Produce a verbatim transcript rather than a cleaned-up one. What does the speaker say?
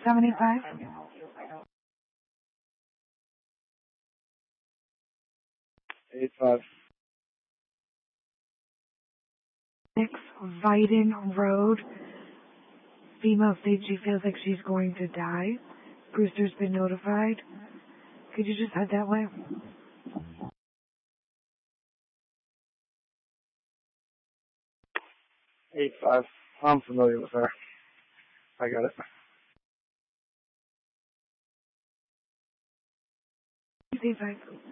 seventy-five. Eight five. Six Viden Road. Female states she feels like she's going to die. Brewster's been notified. Could you just head that way? Eight five. I'm familiar with her. I got it. Eight five.